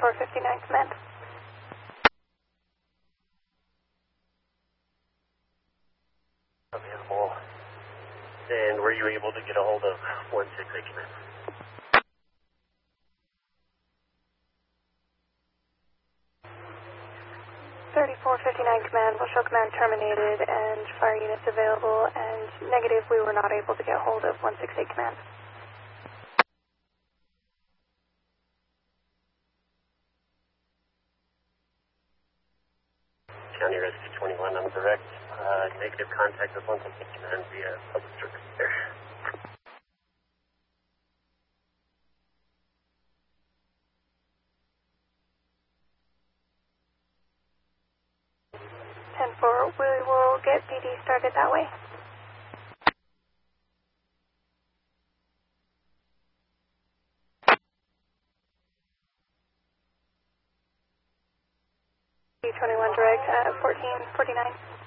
3459 command. Available. And were you able to get a hold of 168 command? 3459 command, will show command terminated and fire units available, and negative, we were not able to get hold of 168 command. County Rescue 21, I'm direct. Negative contact with 168 command via public service there. We will get PD started that way. D21 direct at 1449.